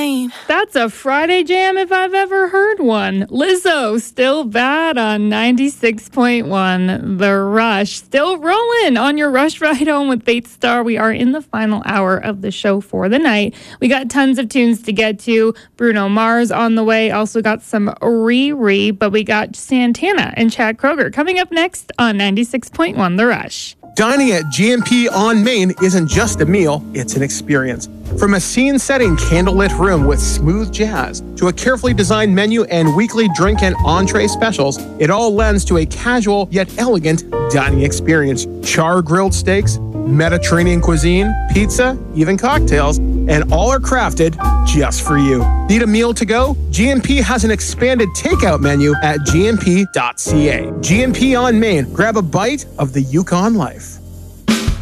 Maine. That's a Friday jam if I've ever heard one. Lizzo, Still Bad on 96.1. The Rush, still rolling on your Rush Ride Home with Faith Star. We are in the final hour of the show for the night. We got tons of tunes to get to. Bruno Mars on the way. Also got some Riri, but we got Santana and Chad Kroeger coming up next on 96.1 The Rush. Dining at GMP on Main isn't just a meal, it's an experience. From a scene-setting candlelit room with smooth jazz to a carefully designed menu and weekly drink and entree specials, it all lends to a casual yet elegant dining experience. Char-grilled steaks, Mediterranean cuisine, pizza, even cocktails, and all are crafted just for you. Need a meal to go? GMP has an expanded takeout menu at gmp.ca. GMP on Main. Grab a bite of the Yukon life.